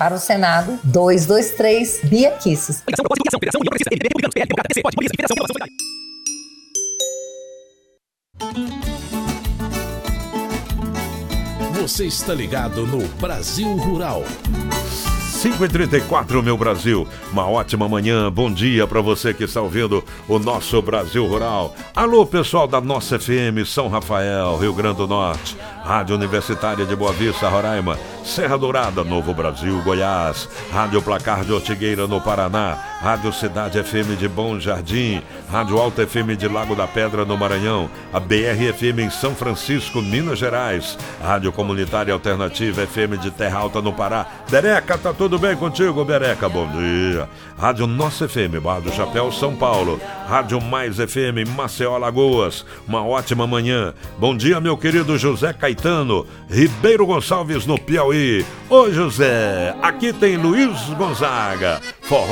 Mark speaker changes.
Speaker 1: para o Senado 223 Bia Kisses.
Speaker 2: Você está ligado no Brasil Rural.
Speaker 3: 5h34, meu Brasil. Uma ótima manhã, bom dia para você que está ouvindo o nosso Brasil Rural. Alô, pessoal da nossa FM São Rafael, Rio Grande do Norte. Rádio Universitária de Boa Vista, Roraima. Serra Dourada, Novo Brasil, Goiás. Rádio Placar de Ortigueira, no Paraná. Rádio Cidade FM de Bom Jardim. Rádio Alta FM de Lago da Pedra, no Maranhão. A BR FM em São Francisco, Minas Gerais. Rádio Comunitária Alternativa FM de Terra Alta, no Pará. Bereca, tá tudo bem contigo, Bereca? Bom dia. Rádio Nossa FM, Barra do Chapéu, São Paulo. Rádio Mais FM, Maceió, Alagoas. Uma ótima manhã. Bom dia, meu querido José Caetano, Ribeiro Gonçalves, no Piauí. Ô, José, aqui tem Luiz Gonzaga. Forró